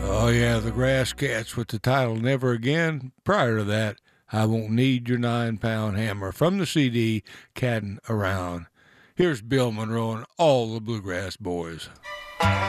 Oh, yeah, the Grass Cats with the title Never Again. Prior to that, I Won't Need Your 9 Pound Hammer from the CD Cattin' Around. Here's Bill Monroe and all the Bluegrass Boys.